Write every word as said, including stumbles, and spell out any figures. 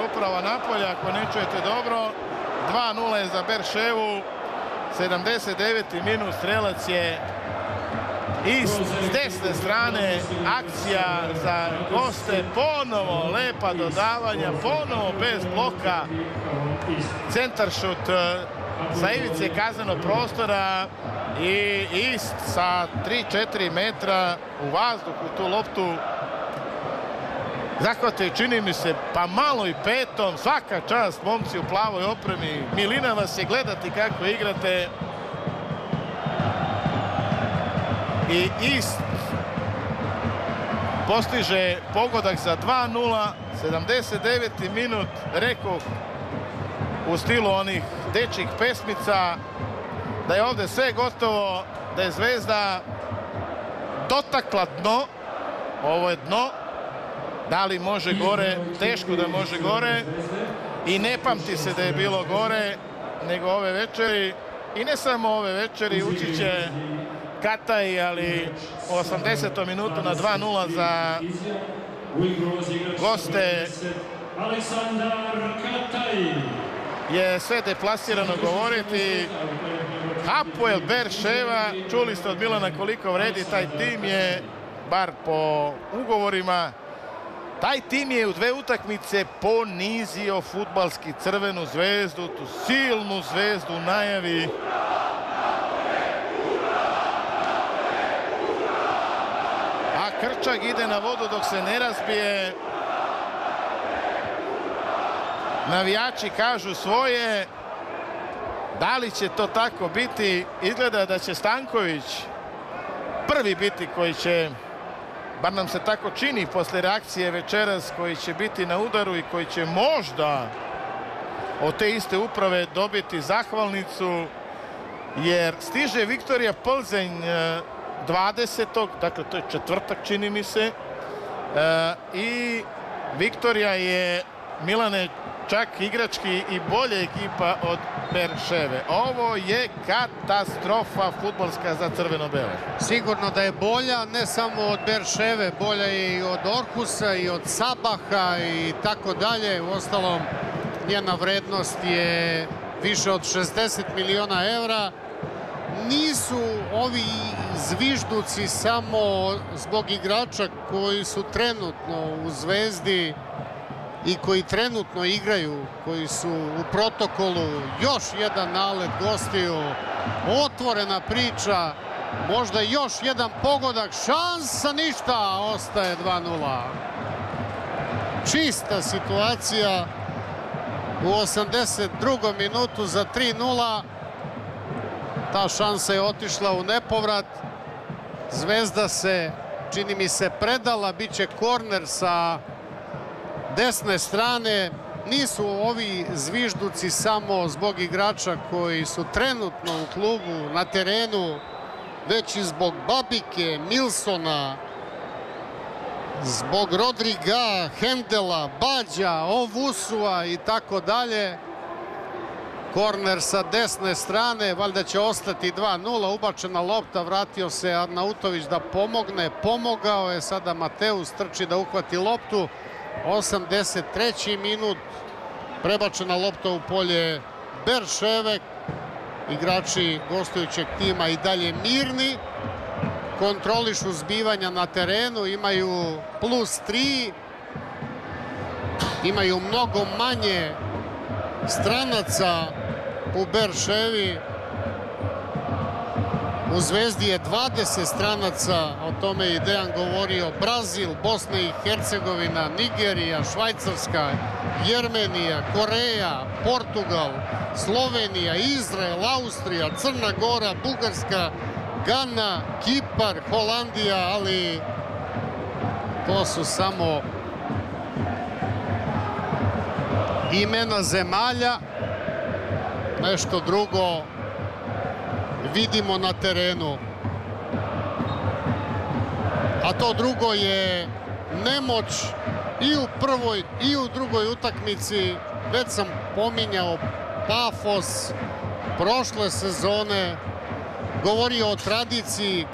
upravo napolje, ako ne čujete dobro. dva nula je za Berševu. sedamdeset deveti minut, strelac je iz desne strane. Akcija za goste, ponovo lepa dodavanja, ponovo bez bloka. Centaršut sa ivice kaznenog prostora i Ist sa tri četiri metra u vazduhu tu loptu zahvate, čini mi se, pa malo i petom. Svaka čast momci u plavoj opremi. Milina vas je gledati kako igrate. I Ist postiže pogodak za dva nula. sedamdeset deveti minut, rekoh, u stilu onih dečjih pesmica, da je ovde sve gotovo, da je Zvezda dotakla dno. Ovo je dno. Da li može gore? Teško da može gore. I ne pamti se da je bilo gore nego ove večeri. I ne samo ove večeri, ući će Kataj, ali u osamdesetom minutu na dva nula za goste je sve deplasirano govoriti. Hapoel Berševa, čuli ste od Milana koliko vredi taj tim, je, bar po ugovorima, taj tim je u dve utakmice ponizio fudbalski Crvenu Zvezdu, tu silnu Zvezdu u najavi. A Krčak ide na vodu dok se ne razbije. Navijači kažu svoje. Da li će to tako biti? Izgleda da će Stanković prvi biti koji će, bar nam se tako čini posle reakcije večeras, koji će biti na udaru i koji će možda od te iste uprave dobiti zahvalnicu, jer stiže Viktorija Plzenj dvadesetog, dakle to je četvrtak čini mi se, i Viktorija je, Milane, čak igrački i bolja ekipa od Berševe. Ovo je katastrofa fudbalska za crveno-bele. Sigurno da je bolja, ne samo od Berševe, bolja je i od Orhusa i od Sabaha i tako dalje. Uostalom, njena vrednost je više od šezdeset miliona evra. Nisu ovi zvižduci samo zbog igrača koji su trenutno u Zvezdi i koji trenutno igraju, koji su u protokolu. Još jedan nalet gostiju, otvorena priča, možda još jedan pogodak, šansa, ništa, ostaje dva nula. Čista situacija u osamdeset drugom minutu za tri nula. Ta šansa je otišla u nepovrat. Zvezda se, čini mi se, predala, bit će korner sa desne strane. Nisu ovi zvižduci samo zbog igrača koji su trenutno u klubu, na terenu, već i zbog Babike, Milsona, zbog Rodriga, Hendela, Bađa, Ovusua i tako dalje. Korner sa desne strane, valjda će ostati dva nula, ubačena lopta, vratio se Arnautović da pomogne, pomogao je, sada Mateus trči da uhvati loptu. osamdeset treći minut, prebačena lopta u polje Berševe. Igrači gostujućeg tima i dalje mirni, kontrolišu zbivanja na terenu, imaju plus tri, imaju mnogo manje stranaca u Berševi. U Zvezdi je dvadeset stranaca, o tome je i Dejan govorio. Brazil, Bosna i Hercegovina, Nigerija, Švajcarska, Jermenija, Koreja, Portugal, Slovenija, Izrael, Austrija, Crna Gora, Bugarska, Gana, Kipar, Holandija, ali to su samo imena zemalja. Nešto drugo vidimo na terenu. A to drugo je nemoć i u prvoj i u drugoj utakmici. Već sam pominjao Pafos prošle sezone, govorio o tradiciji.